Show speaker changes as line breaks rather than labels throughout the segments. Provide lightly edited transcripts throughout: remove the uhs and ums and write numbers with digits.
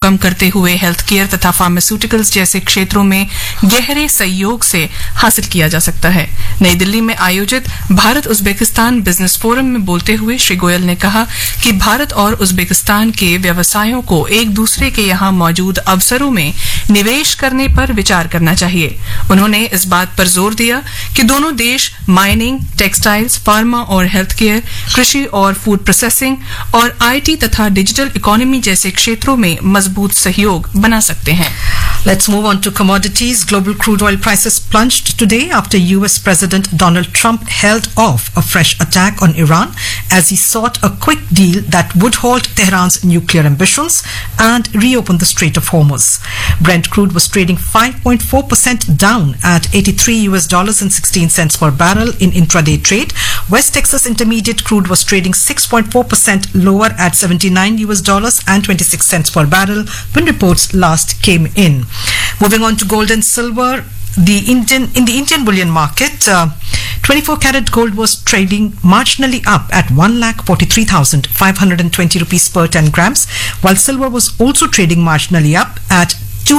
कम करते हुए health care तथा फार्मास्यूटिकल्स जैसे क्षेत्रों में गहरे सहयोग से हासिल किया जा सकता है। नई दिल्ली में आयोजित भारत उज्बेकिस्तान बिजनेस फोरम में बोलते हुए श्री गोयल ने कहा कि भारत और उज्बेकिस्तान के व्यवसायों को एक दूसरे के यहां मौजूद अवसरों में निवेश करने पर विचार करना चाहिए। उन्होंने इस बात पर जोर दिया कि दोनों देश माइनिंग, टेक्सटाइल्स, फार्मा और हेल्थ केयर, कृषि और फूड प्रोसेसिंग और आईटी तथा डिजिटल इकोनॉमी जैसे क्षेत्रों में मजबूत सहयोग बना सकते हैं।
Let's move on to commodities. Global crude oil prices plunged today after US President Donald Trump held off a fresh attack on Iran as he sought a quick deal that would halt Tehran's nuclear ambitions and reopen the Strait of Hormuz. Brent crude was trading 5.4% down at $83.16 per barrel in intraday trade. West Texas Intermediate crude was trading 6.4% lower at $79.26 per barrel when reports last came in. Moving on to gold and silver, in the Indian bullion market, 24-karat gold was trading marginally up at 1,43,520 rupees per 10 grams, while silver was also trading marginally up at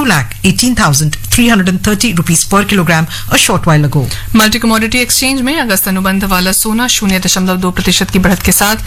2,18,330 rupees per kilogram a short while ago.
Multi commodity exchange में अगस्त अनुबंध वाला सोना 0.2% की बढ़त के साथ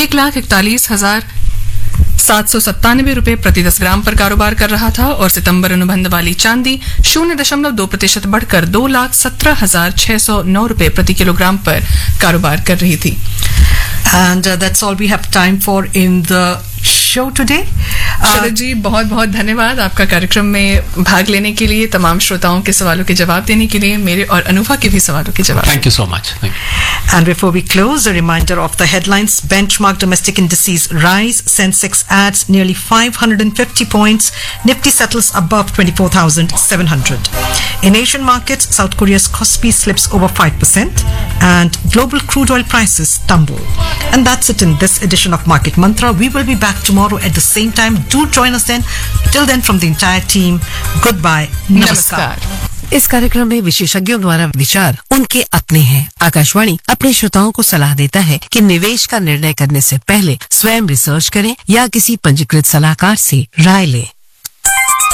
1,41,797 रुपए प्रति 10 ग्राम पर कारोबार कर रहा था और सितंबर अनुबंध वाली चांदी 0.2% बढ़कर 2,17,609 रुपए प्रति किलोग्राम पर कारोबार कर रही थी।
And that's all we have time for in the show today.
शरद जी, बहुत बहुत धन्यवाद आपका कार्यक्रम में भाग लेने के लिए, तमाम श्रोताओं के सवालों के जवाब देने के लिए, मेरे और अनुभा के भी सवालों के जवाब।
Thank you so much. Thank you.
And before we close, a reminder of the headlines. Benchmark domestic indices rise. Sensex adds nearly 550 points. Nifty settles above 24,700. In Asian markets, South Korea's Kospi slips over 5% and global crude oil prices tumble. And that's it in this edition of Market Mantra. We will be back tomorrow at the same time. Do join us then. Till then, from the entire team, goodbye. Namaskar.
इस कार्यक्रम में विशेषज्ञों द्वारा विचार उनके अपने हैं। आकाशवाणी अपने श्रोताओं को सलाह देता है कि निवेश का निर्णय करने से पहले स्वयं रिसर्च करें या किसी पंजीकृत सलाहकार से राय लें।